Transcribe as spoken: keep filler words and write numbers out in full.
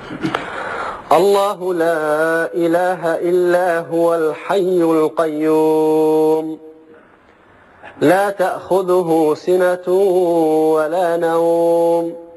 الله لا إله إلا هو الحي القيوم لا تأخذه سنة ولا نوم